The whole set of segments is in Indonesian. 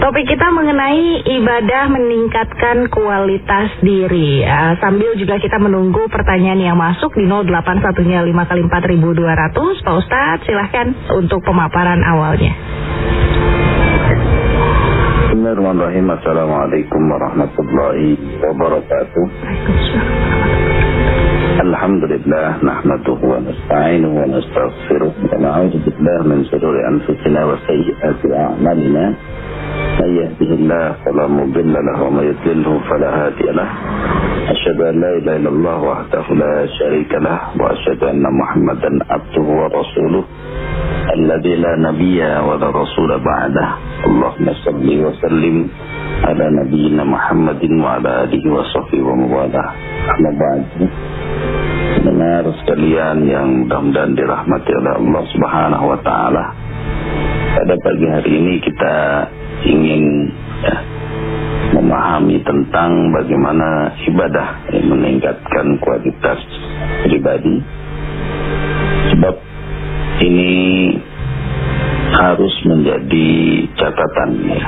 Topik kita mengenai ibadah meningkatkan kualitas diri. Sambil juga kita menunggu pertanyaan yang masuk di 081-nya 5x4200. Pak Ustadz, silahkan untuk pemaparan awalnya. Bismillahirrahmanirrahim. Assalamualaikum warahmatullahi wabarakatuh. Alhamdulillah, nahmaduhu wa nasta'inuhu wa nastaghfiruh wa na'udzu billahi min shururi anfusina wa sayyiati a'malina. Man yahdihillahu fala mudilla lahu wa may yudlilhu fala hadiya lahu. Asyhadu an la ilaha illallah wahdahu la syarika lahu wa asyhadu anna Muhammadan abduhu wa rasuluh alladzi la nabiyya wa la rasula ba'dah. Allahumma shalli wa sallim ala nabiyyina Muhammadin wa ala alihi wa sahbihi wa mawalah. Amma ba'du. Dengar sekalian yang mudah-mudahan dirahmati oleh Allah Subhanahu wa taala. Pada pagi hari ini kita ingin memahami tentang bagaimana ibadah yang meningkatkan kualitas pribadi. Sebab ini harus menjadi catatan ya.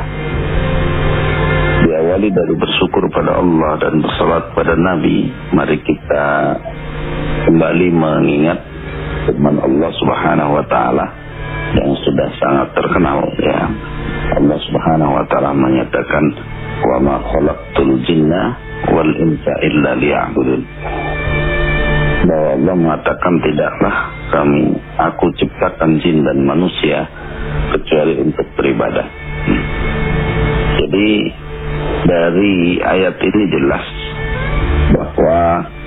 Diawali dari bersyukur pada Allah dan bersalat pada Nabi. Mari kita kembali mengingat firman Allah Subhanahu wa taala yang sudah sangat terkenal ya. Allah Subhanahu wa taala menyatakan, "Wa ma khalaqtul jinna wal insa illa liya'budun." Bahwa Allah mengatakan, tidaklah aku ciptakan jin dan manusia kecuali untuk beribadah. Jadi dari ayat ini jelas bahwa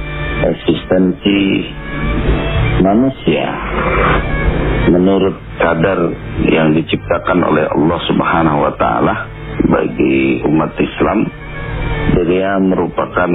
eksistensi manusia menurut kadar yang diciptakan oleh Allah Subhanahu wa taala bagi umat Islam, dia merupakan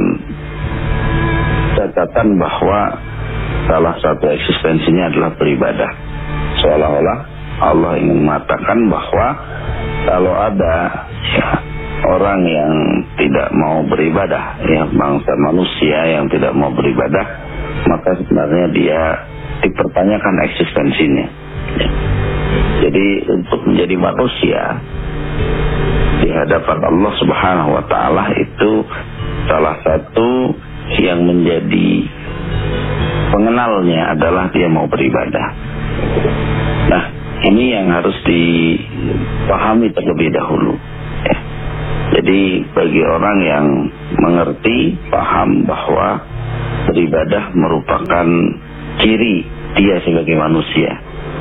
catatan bahwa salah satu eksistensinya adalah beribadah. Seolah-olah Allah ingin mengatakan bahwa kalau ada orang yang tidak mau beribadah, ya, bangsa manusia yang tidak mau beribadah, maka sebenarnya dia dipertanyakan eksistensinya. Ya. Jadi untuk menjadi manusia di hadapan Allah Subhanahu wa taala itu salah satu yang menjadi pengenalnya adalah dia mau beribadah. Nah, ini yang harus dipahami terlebih dahulu. Ya. Jadi bagi orang yang mengerti, paham bahwa beribadah merupakan ciri dia sebagai manusia.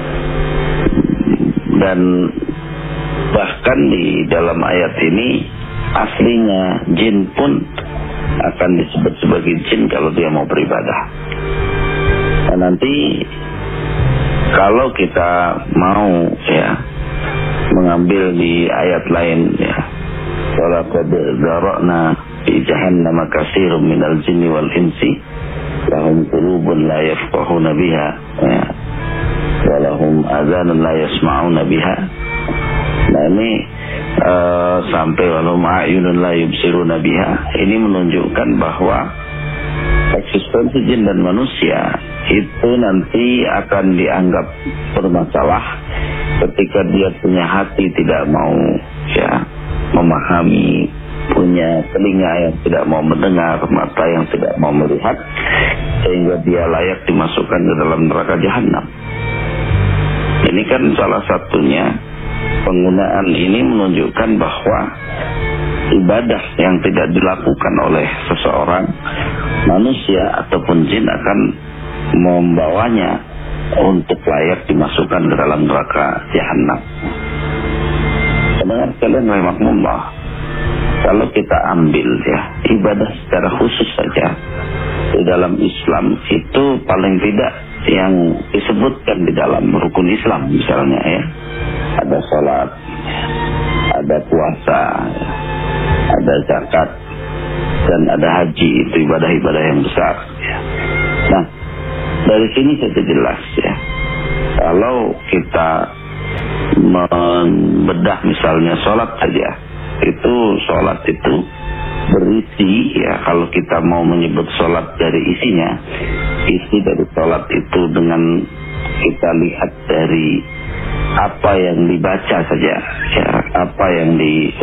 Dan bahkan di dalam ayat ini aslinya jin pun akan disebut sebagai jin kalau dia mau beribadah. Dan nanti kalau kita mau ya mengambil di ayat lain ya, walaqad zara'na fi jahannam katsiran minal jinni wal insi lahum qulubun la yafqahuna biha ya, wa lahum adhanun la yasma'una biha. Nah ini sampai walahum a'yunun la yubsiruna biha. Ini menunjukkan bahwa eksistensi jin dan manusia itu nanti akan dianggap bermasalah ketika dia punya hati tidak mau ya memahami, punya telinga yang tidak mau mendengar, mata yang tidak mau melihat, sehingga dia layak dimasukkan ke dalam neraka jahanam. Ini kan salah satunya penggunaan ini menunjukkan bahwa ibadah yang tidak dilakukan oleh seseorang manusia ataupun jin akan membawanya untuk layak dimasukkan ke dalam neraka jahanam. Pendengar sekalian rahimakumullah, kalau kita ambil ya ibadah secara khusus saja di dalam Islam itu paling tidak yang disebutkan di dalam rukun Islam misalnya ya, ada sholat, ada puasa, ada zakat, dan ada haji. Itu ibadah-ibadah yang besar ya. Nah, dari sini saja jelas ya, kalau kita membedah misalnya sholat saja, itu sholat itu berisi ya, kalau kita mau menyebut sholat dari isinya, isi dari sholat itu dengan kita lihat dari apa yang dibaca saja ya, apa yang di